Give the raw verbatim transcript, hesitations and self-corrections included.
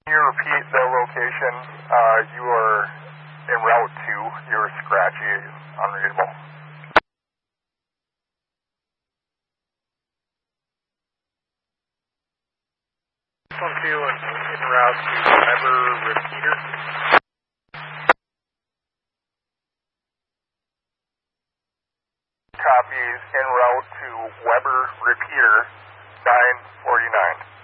Can you repeat the location? Uh, you are en route to. You're scratchy, unreadable. One two and en route to Weber repeater. Copies en route to Weber repeater nine forty-nine.